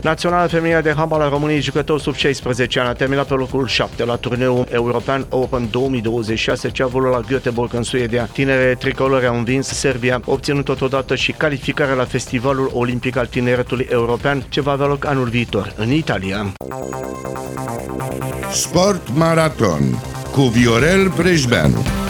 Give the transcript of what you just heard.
Naționala femeină de handbal a României, jucători sub 16 ani, a terminat pe locul 7 la turneul european Open 2026, ce a avut la Göteborg în Suedia. Tinere tricolore au învins Serbia, obținând totodată și calificarea la Festivalul Olimpic al Tineretului European, ce va avea loc anul viitor în Italia. Sport Maraton cu Viorel Breșbeanu.